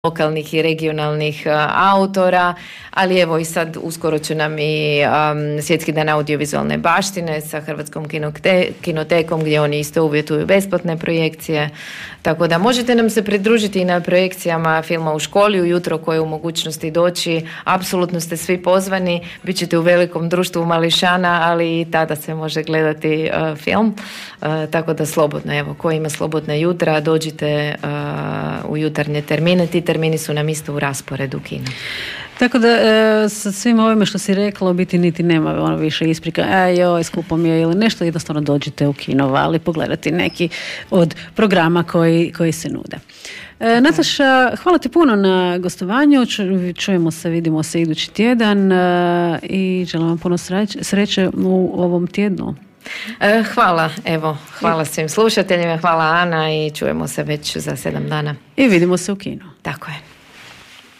lokalnih i regionalnih autora, ali evo i sad uskoro će nam i Svjetski dan audiovizualne baštine sa Hrvatskom kinotekom gdje oni isto uvjetuju besplatne projekcije, tako da možete nam se pridružiti i na projekcijama filma u školi ujutro koje je u mogućnosti doći, apsolutno ste svi pozvani, bit ćete u velikom društvu Mališana, ali i tada se može gledati film, tako da slobodno, evo, ko ima slobodna jutra, dođite u jutarnje termine, ti termini su nam isto u rasporedu kina. Tako da sa svim ovime što si rekla u biti niti nema više isprika joj skupo mi je ili nešto, jednostavno dođite u kinova, ali pogledati neki od programa koji se nude. Nataša, hvala ti puno na gostovanju, čujemo se, vidimo se idući tjedan i želim vam puno sreće u ovom tjednu. Hvala svim slušateljima, hvala Ana i čujemo se već za 7 dana. I vidimo se u kinu. Tako je.